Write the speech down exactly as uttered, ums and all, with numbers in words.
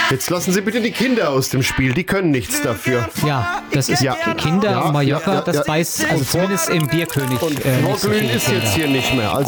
Jetzt lassen Sie bitte die Kinder aus dem Spiel, die können nichts dafür. Ja, das ist Ja. Kinder, Ja, Mallorca, ja, ja, das ja. weiß, also zumindest im Bierkönig. Und äh, nicht so Frau Grün viele ist Kinder. jetzt hier nicht mehr. Also